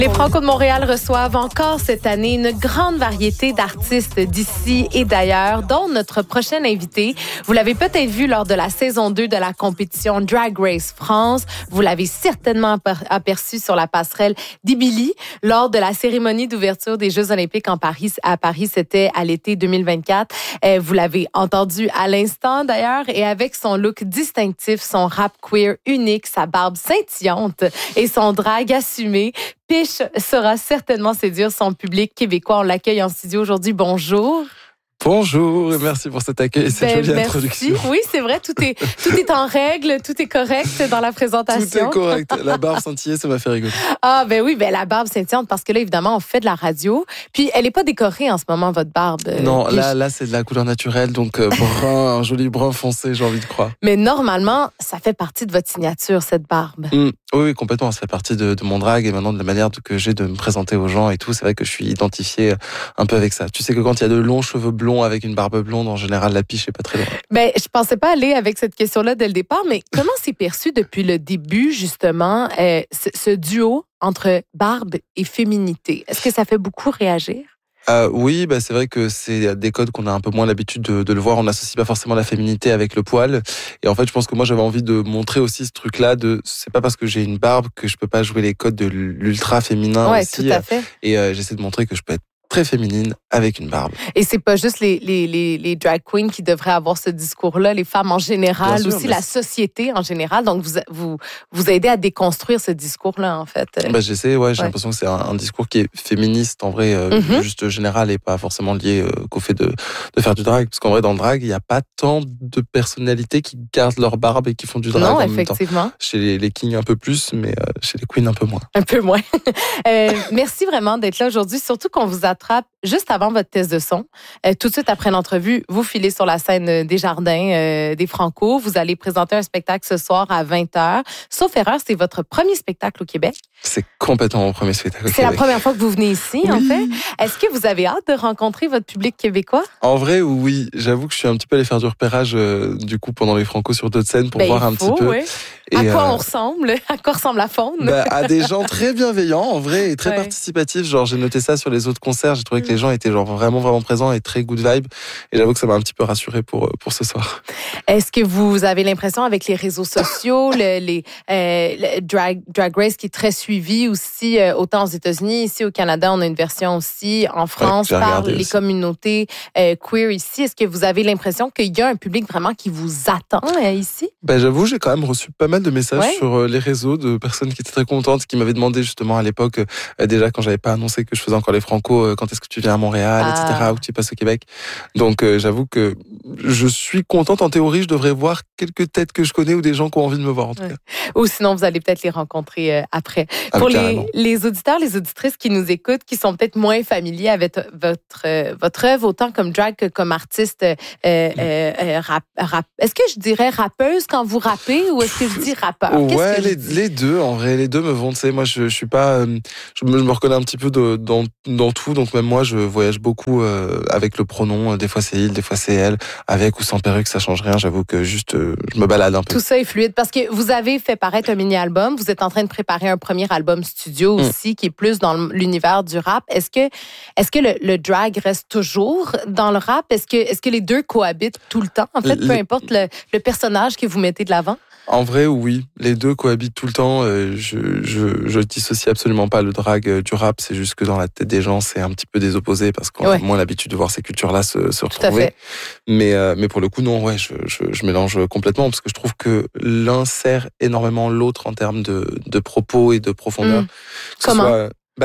Les Franco de Montréal reçoivent encore cette année une grande variété d'artistes d'ici et d'ailleurs, dont notre prochain invité. Vous l'avez peut-être vu lors de la saison 2 de la compétition Drag Race France. Vous l'avez certainement aperçu sur la passerelle d'Ibili lors de la cérémonie d'ouverture des Jeux olympiques à Paris, c'était à l'été 2024. Vous l'avez entendu à l'instant d'ailleurs, et avec son look distinctif, son rap queer unique, sa barbe scintillante et son drag assumé, Piche saura certainement séduire son public québécois. On l'accueille en studio aujourd'hui. Bonjour. Bonjour et merci pour cet accueil et cette jolie introduction. Oui, c'est vrai, tout est en règle, tout est correct dans la présentation. Tout est correct. La barbe scintillée, ça m'a fait rigoler. Ah ben oui, la barbe scintillante, parce que là, évidemment, on fait de la radio. Puis, elle n'est pas décorée en ce moment, votre barbe. Non, là, c'est de la couleur naturelle, donc brun, un joli brun foncé, j'ai envie de croire. Mais normalement, ça fait partie de votre signature, cette barbe. Oui, complètement. Ça fait partie de mon drag et maintenant de la manière que j'ai de me présenter aux gens et tout. C'est vrai que je suis identifié un peu avec ça. Tu sais que quand il y a de longs cheveux blonds avec une barbe blonde, en général, la piche est pas très loin. Ben, je pensais pas aller avec cette question-là dès le départ, mais comment c'est perçu depuis le début, justement, ce duo entre barbe et féminité? Est-ce que ça fait beaucoup réagir? Oui, c'est vrai que c'est des codes qu'on a un peu moins l'habitude de le voir. On n'associe pas forcément la féminité avec le poil. Et en fait, je pense que moi, j'avais envie de montrer aussi ce truc-là c'est pas parce que j'ai une barbe que je peux pas jouer les codes de l'ultra féminin aussi. Tout à fait. Et j'essaie de montrer que je peux être très féminine avec une barbe. Et c'est pas juste les drag queens qui devraient avoir ce discours-là, les femmes en général, aussi la société en général. Donc, vous aidez à déconstruire ce discours-là, en fait. J'essaie, j'ai l'impression que c'est un discours qui est féministe, en vrai, juste général et pas forcément lié qu'au fait de faire du drag. Parce qu'en vrai, dans le drag, il n'y a pas tant de personnalités qui gardent leur barbe et qui font du drag en même temps. Chez les kings, un peu plus, mais chez les queens, un peu moins. Un peu moins. Merci vraiment d'être là aujourd'hui, surtout qu'on vous attrape juste avant votre test de son. Tout de suite après l'entrevue, vous filez sur la scène des Jardins des Franco. Vous allez présenter un spectacle ce soir à 20h. Sauf erreur, c'est votre premier spectacle au Québec. C'est complètement mon premier spectacle au Québec. C'est la première fois que vous venez ici, en fait. Est-ce que vous avez hâte de rencontrer votre public québécois? En vrai, oui. J'avoue que je suis un petit peu allé faire du repérage du coup pendant les Franco sur d'autres scènes pour voir un petit peu. Ouais. Et à quoi on ressemble? À quoi ressemble la faune? À des gens très bienveillants, en vrai, et très participatifs. Genre, j'ai noté ça sur les autres concerts. J'ai trouvé que les gens étaient vraiment présents et très good vibe. Et j'avoue que ça m'a un petit peu rassuré pour ce soir. Est-ce que vous avez l'impression, avec les réseaux sociaux, le Drag Race qui est très suivi aussi, autant aux États-Unis, ici au Canada, on a une version aussi en France par les communautés queer ici. Est-ce que vous avez l'impression qu'il y a un public vraiment qui vous attend ici? J'avoue, j'ai quand même reçu pas mal de messages sur les réseaux de personnes qui étaient très contentes, qui m'avaient demandé justement à l'époque, déjà quand j'avais pas annoncé que je faisais encore les Franco, quand est-ce que tu viens à Montréal, etc., ou que tu passes au Québec. Donc j'avoue que je suis contente. En théorie, je devrais voir quelques têtes que je connais ou des gens qui ont envie de me voir en tout cas. Ou sinon, vous allez peut-être les rencontrer après. Pour les auditeurs, les auditrices qui nous écoutent, qui sont peut-être moins familiers avec votre œuvre, autant comme drag que comme artiste rap. Est-ce que je dirais rappeuse quand vous rappez ou est-ce que je dis rappeur? Ouais, les deux, en vrai, les deux me vont. Tu sais, moi, je suis pas, je me reconnais un petit peu dans tout. Donc même moi, je voyage beaucoup avec le pronom. Des fois c'est il, des fois c'est elle, avec ou sans perruque, ça change rien. J'avoue que juste, je me balade un peu. Tout ça est fluide parce que vous avez fait paraître un mini-album. Vous êtes en train de préparer un premier album studio aussi, qui est plus dans l'univers du rap. Est-ce que le drag reste toujours dans le rap? Est-ce que les deux cohabitent tout le temps? En fait, peu importe le personnage que vous mettez de l'avant? En vrai, oui. Les deux cohabitent tout le temps. Je dissocie absolument pas le drag du rap. C'est juste que dans la tête des gens, c'est un petit peu des opposés parce qu'on a moins l'habitude de voir ces cultures-là se retrouver. Mais pour le coup, non, je mélange complètement parce que je trouve que l'un sert énormément l'autre en termes de propos et de profondeur. Comment?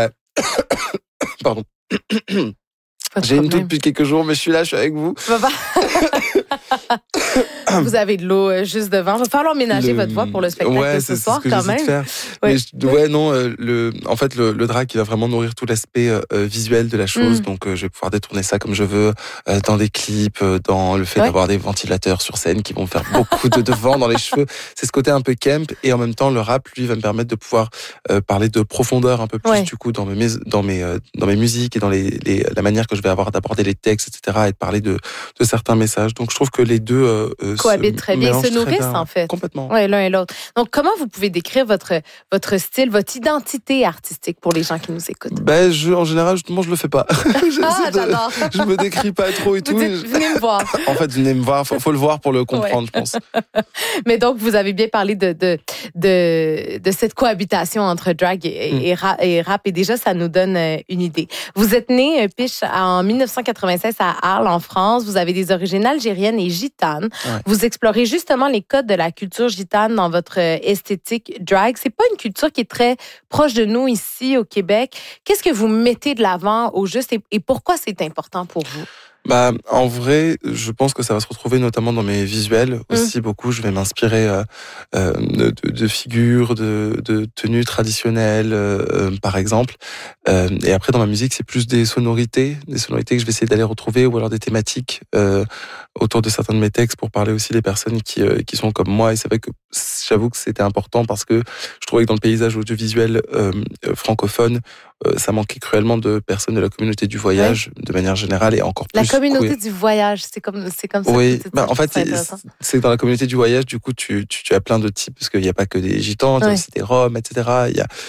Pardon. J'ai une toux depuis quelques jours, mais je suis avec vous. Vous avez de l'eau juste devant. Il va falloir ménager votre voix pour le spectacle de ce soir, quand même. Mais en fait, le drag, il va vraiment nourrir tout l'aspect visuel de la chose. Donc, je vais pouvoir détourner ça comme je veux, dans des clips, dans le fait d'avoir des ventilateurs sur scène qui vont faire beaucoup de vent dans les cheveux. C'est ce côté un peu camp. Et en même temps, le rap, lui, va me permettre de pouvoir parler de profondeur un peu plus, du coup, dans mes musiques et dans la manière que je vais avoir d'aborder les textes, etc., et de parler de certains messages. Donc je trouve que les deux cohabitent très bien, se nourrissent en fait. Complètement. Oui, l'un et l'autre. Donc comment vous pouvez décrire votre style, votre identité artistique pour les gens qui nous écoutent? En général, justement, je le fais pas. J'adore. Je me décris pas trop et tout. Venez me voir. En fait, venez me voir. Faut le voir pour le comprendre, je pense. Mais donc, vous avez bien parlé de cette cohabitation entre drag et rap. Et déjà, ça nous donne une idée. Vous êtes né, Piche, en 1996 à Arles, en France. Vous avez des origines algériennes et gitanes. Ouais. Vous explorez justement les codes de la culture gitane dans votre esthétique drag. C'est pas une culture qui est très proche de nous ici au Québec. Qu'est-ce que vous mettez de l'avant au juste et pourquoi c'est important pour vous? En vrai, je pense que ça va se retrouver notamment dans mes visuels aussi beaucoup. Je vais m'inspirer de figures, de tenues traditionnelles, par exemple. Et après, dans ma musique, c'est plus des sonorités que je vais essayer d'aller retrouver, ou alors des thématiques autour de certains de mes textes pour parler aussi des personnes qui sont comme moi. Et c'est vrai que j'avoue que c'était important parce que je trouvais que dans le paysage audiovisuel francophone, ça manquait cruellement de personnes de la communauté du voyage, de manière générale, et encore plus. La communauté du voyage, c'est comme ça. Oui, en fait, c'est dans la communauté du voyage, du coup, tu as plein de types, parce qu'il n'y a pas que des gitans, il y a aussi des roms, etc.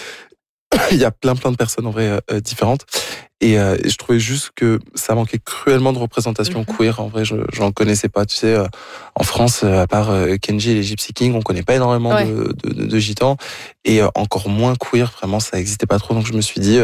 Il y a plein de personnes, en vrai, différentes. Et je trouvais juste que ça manquait cruellement de représentation queer. En vrai, j'en connaissais pas. Tu sais, en France, à part Kenji et les Gypsy Kings, on connaît pas énormément de gitans. Et encore moins queer, vraiment, ça existait pas trop. Donc je me suis dit,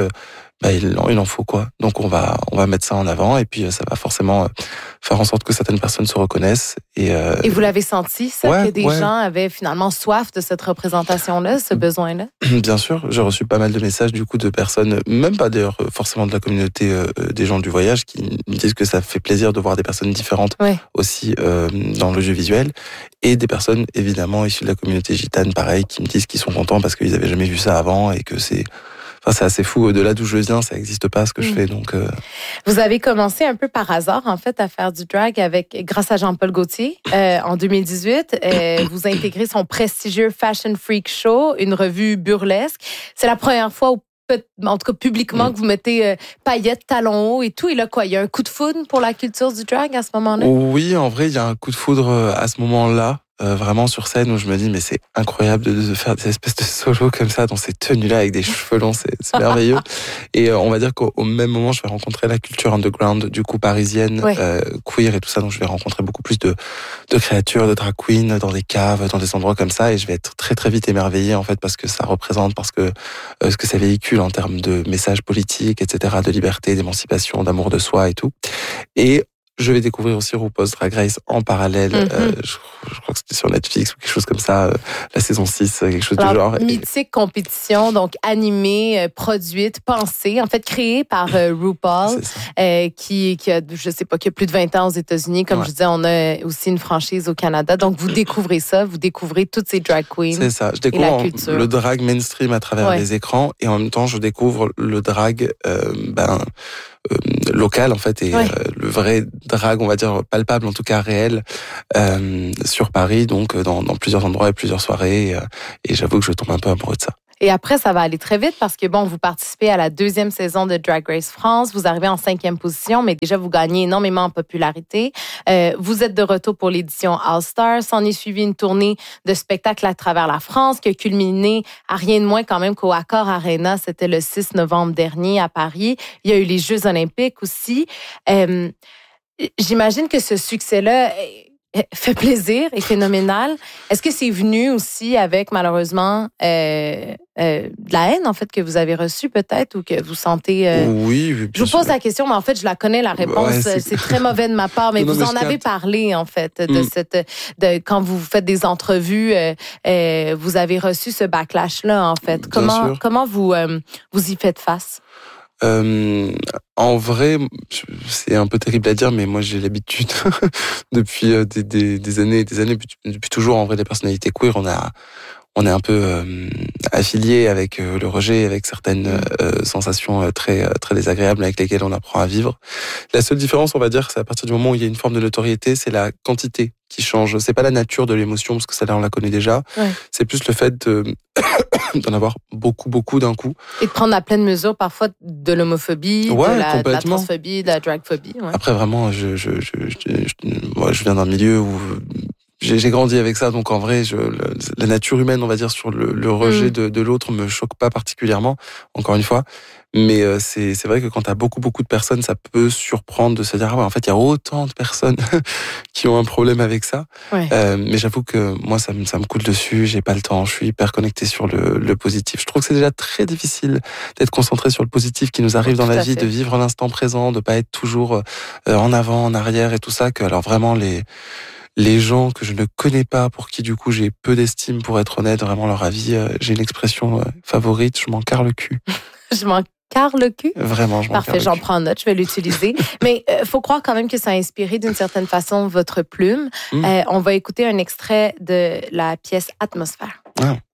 il en faut quoi. Donc on va mettre ça en avant, et puis ça va forcément faire en sorte que certaines personnes se reconnaissent. Et vous l'avez senti, ça, que des gens avaient finalement soif de cette représentation-là, ce besoin-là? Bien sûr, j'ai reçu pas mal de messages du coup de personnes, même pas d'ailleurs forcément de la communauté des gens du voyage, qui me disent que ça fait plaisir de voir des personnes différentes aussi dans le jeu visuel, et des personnes évidemment issues de la communauté gitane, pareil, qui me disent qu'ils sont contents parce qu'ils avaient jamais vu ça avant et que c'est assez fou. De là d'où je viens, ça n'existe pas ce que je fais. Donc, Vous avez commencé un peu par hasard, en fait, à faire du drag grâce à Jean-Paul Gaultier en 2018. Vous intégrez son prestigieux Fashion Freak Show, une revue burlesque. C'est la première fois où, en tout cas publiquement, que vous mettez paillettes, talons hauts et tout. Et là, quoi, il y a un coup de foudre pour la culture du drag à ce moment-là? Oui, en vrai, il y a un coup de foudre à ce moment-là. Vraiment sur scène, où je me dis mais c'est incroyable de faire des espèces de solos comme ça dans ces tenues-là avec des cheveux longs, c'est merveilleux. Et on va dire qu'au même moment, je vais rencontrer la culture underground, du coup parisienne, queer et tout ça. Donc je vais rencontrer beaucoup plus de créatures, de drag queens dans des caves, dans des endroits comme ça, et je vais être très très vite émerveillé en fait, parce que ça représente, parce que ce que ça véhicule en termes de messages politiques, etc., de liberté, d'émancipation, d'amour de soi et tout. Et je vais découvrir aussi RuPaul's Drag Race en parallèle. Je crois que c'était sur Netflix ou quelque chose comme ça, la saison 6, quelque chose du genre. Mythique compétition, donc animée, produite, pensée, en fait créée par RuPaul, qui a, je sais pas, qui a plus de 20 ans aux États-Unis. Comme je disais, on a aussi une franchise au Canada. Donc vous découvrez ça, vous découvrez toutes ces drag queens. C'est ça, je découvre le drag mainstream à travers les écrans, et en même temps je découvre le drag local en fait, et le vrai drag, on va dire palpable, en tout cas réel, sur Paris, donc dans plusieurs endroits et plusieurs soirées, et j'avoue que je tombe un peu amoureux de ça. Et après, ça va aller très vite parce que, vous participez à la 2e saison de Drag Race France. Vous arrivez en 5e position, mais déjà, vous gagnez énormément en popularité. Vous êtes de retour pour l'édition All-Star. S'en est suivi une tournée de spectacles à travers la France qui a culminé à rien de moins quand même qu'au Accor Arena. C'était le 6 novembre dernier à Paris. Il y a eu les Jeux olympiques aussi. J'imagine que ce succès-là fait plaisir et phénoménal. Est-ce que c'est venu aussi avec, malheureusement, de la haine, en fait, que vous avez reçue peut-être, ou que vous sentez... Oui, je vous pose la question, mais en fait, je la connais, la réponse. C'est très mauvais de ma part, mais vous en avez parlé, en fait, de quand vous faites des entrevues, vous avez reçu ce backlash-là, en fait. Comment vous y faites face? En vrai, c'est un peu terrible à dire, mais moi j'ai l'habitude depuis des années et des années, depuis toujours, en vrai, les personnalités queer, on on est un peu affilié avec le rejet, avec certaines sensations très désagréables avec lesquelles on apprend à vivre. La seule différence, on va dire, c'est à partir du moment où il y a une forme de notoriété, c'est la quantité qui change. C'est pas la nature de l'émotion, parce que celle-là, on la connaît déjà. Ouais. C'est plus le fait d'en avoir beaucoup d'un coup. Et de prendre la pleine mesure, parfois, de l'homophobie, de la transphobie, de la dragphobie. Ouais. Après, vraiment, moi, je viens d'un milieu où j'ai grandi avec ça, donc en vrai, la nature humaine, on va dire, sur le rejet de l'autre me choque pas particulièrement, encore une fois. Mais c'est vrai que quand t'as beaucoup de personnes, ça peut surprendre de se dire, ah ouais, en fait, il y a autant de personnes qui ont un problème avec ça. Ouais. Mais j'avoue que moi, ça me coule dessus, j'ai pas le temps, je suis hyper connecté sur le positif. Je trouve que c'est déjà très difficile d'être concentré sur le positif qui nous arrive dans la vie, de vivre l'instant présent, de pas être toujours en avant, en arrière et tout ça, que alors vraiment les gens que je ne connais pas, pour qui du coup j'ai peu d'estime, pour être honnête, vraiment leur avis, j'ai une expression favorite, je m'en carre le cul. Je m'en carre le cul? Vraiment, je m'en carre le cul. Parfait, j'en prends note, je vais l'utiliser. Mais faut croire quand même que ça a inspiré d'une certaine façon votre plume. On va écouter un extrait de la pièce Atmosphère. Ah.